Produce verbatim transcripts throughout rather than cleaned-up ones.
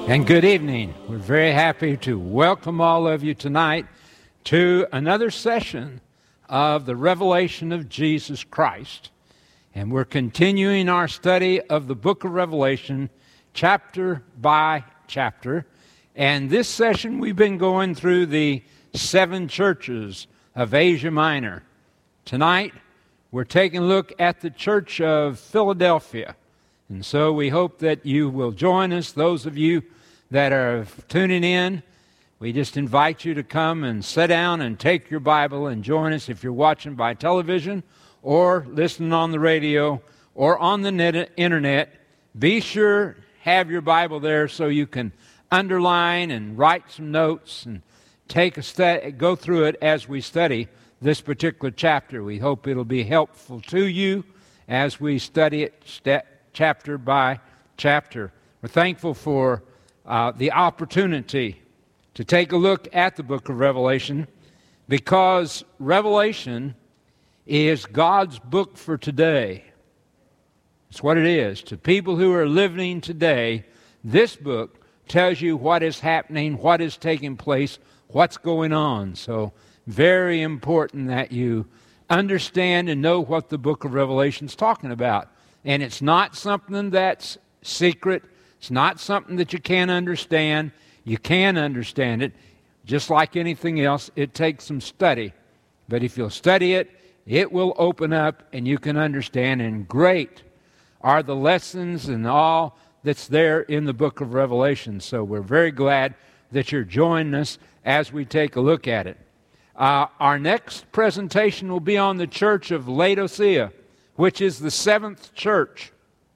And good evening. We're very happy to welcome all of you tonight to another session of the Revelation of Jesus Christ. And we're continuing our study of the book of Revelation, chapter by chapter. And this session we've been going through the seven churches of Asia Minor. Tonight we're taking a look at the church of Philadelphia. And so we hope that you will join us, those of you that are tuning in. We just invite you to come and sit down and take your Bible and join us if you're watching by television or listening on the radio or on the net, internet. Be sure have your Bible there so you can underline and write some notes and take a stu- go through it as we study this particular chapter. We hope it'll be helpful to you as we study it st- chapter by chapter. We're thankful for Uh, the opportunity to take a look at the book of Revelation, because Revelation is God's book for today. It's what it is. To people who are living today, this book tells you what is happening, what is taking place, what's going on. So very important that you understand and know what the book of Revelation is talking about. And it's not something that's secret. It's not something that you can't understand. You can understand it. Just like anything else, it takes some study. But if you'll study it, it will open up and you can understand. And great are the lessons and all that's there in the book of Revelation. So we're very glad that you're joining us as we take a look at it. Uh, our next presentation will be on the church of Laodicea, which is the seventh church.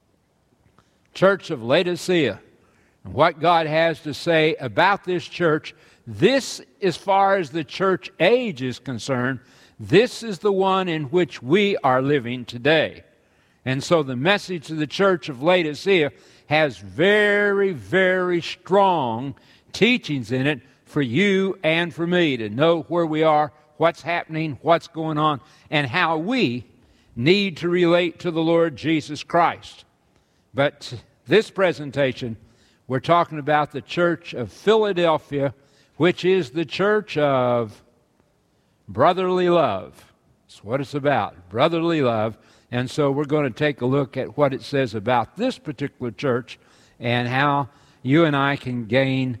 Church of Laodicea, and what God has to say about this church. This, as far as the church age is concerned, this is the one in which we are living today. And so the message of the church of Laodicea has very, very strong teachings in it for you and for me to know where we are, what's happening, what's going on, and how we need to relate to the Lord Jesus Christ. But this presentation, we're talking about the church of Philadelphia, which is the church of brotherly love. That's what it's about, brotherly love. And so we're going to take a look at what it says about this particular church and how you and I can gain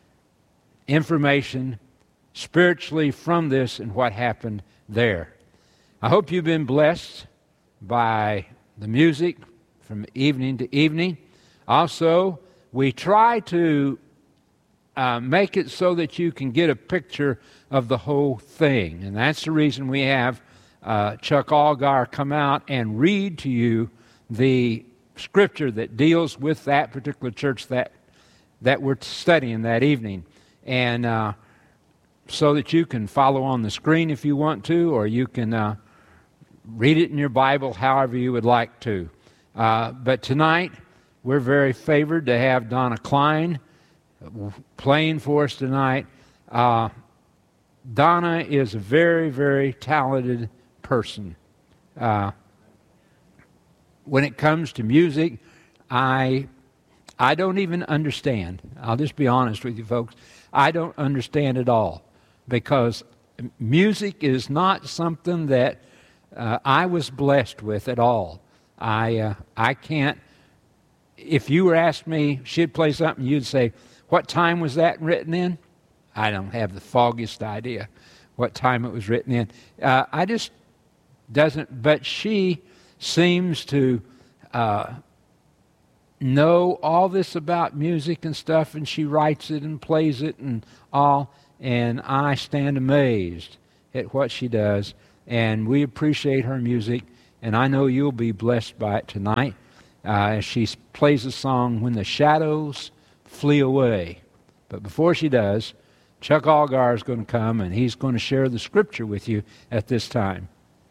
information spiritually from this and what happened there. I hope you've been blessed by the music from evening to evening. Also, we try to uh, make it so that you can get a picture of the whole thing. And that's the reason we have uh, Chuck Algar come out and read to you the scripture that deals with that particular church that, that we're studying that evening. And uh, so that you can follow on the screen if you want to, or you can uh, read it in your Bible however you would like to. Uh, but tonight, we're very favored to have Donna Klein playing for us tonight. Uh, Donna is a very, very talented person. Uh, when it comes to music, I, I don't even understand. I'll just be honest with you folks. I don't understand at all, because music is not something that uh, I was blessed with at all. I uh, I can't. If you were asked me, she'd play something, you'd say, "What time was that written in?" I don't have the foggiest idea what time it was written in. Uh, I just doesn't. But she seems to uh, know all this about music and stuff, and she writes it and plays it and all. And I stand amazed at what she does, and we appreciate her music. And I know you'll be blessed by it tonight uh, as she plays the song, "When the Shadows Flee Away." But before she does, Chuck Algar is going to come and he's going to share the scripture with you at this time.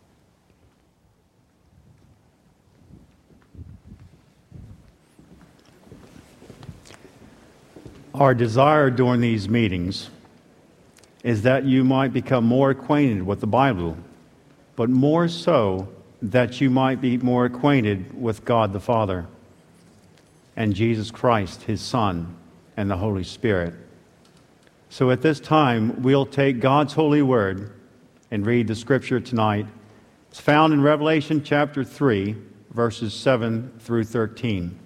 Our desire during these meetings is that you might become more acquainted with the Bible, but more so that you might be more acquainted with God the Father and Jesus Christ, His Son, and the Holy Spirit. So at this time, we'll take God's holy word and read the scripture tonight. It's found in Revelation chapter three, verses seven through thirteen.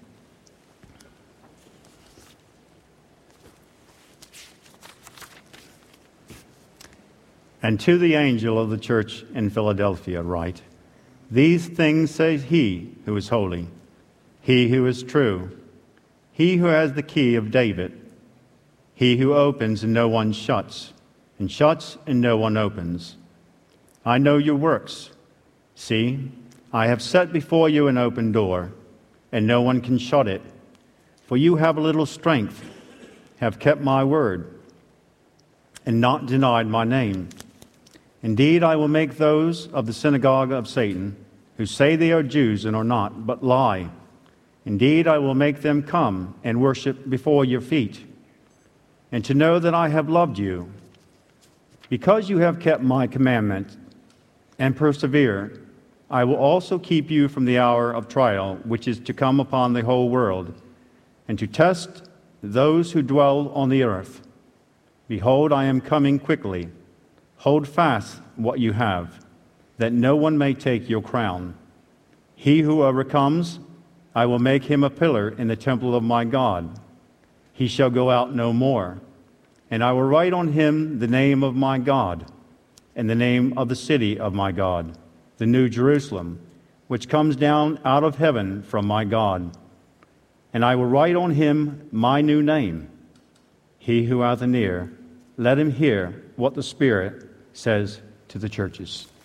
And to the angel of the church in Philadelphia write, these things says he who is holy, he who is true, he who has the key of David, he who opens and no one shuts, and shuts and no one opens. I know your works. See, I have set before you an open door, and no one can shut it. For you have a little strength, have kept my word, and not denied my name. Indeed, I will make those of the synagogue of Satan, who say they are Jews and are not, but lie. Indeed, I will make them come and worship before your feet, and to know that I have loved you. Because you have kept my commandment and persevere, I will also keep you from the hour of trial, which is to come upon the whole world, and to test those who dwell on the earth. Behold, I am coming quickly. Hold fast what you have, that no one may take your crown. He who overcomes, I will make him a pillar in the temple of my God. He shall go out no more. And I will write on him the name of my God, and the name of the city of my God, the New Jerusalem, which comes down out of heaven from my God. And I will write on him my new name. He who hath an ear, let him hear what the Spirit says to the churches.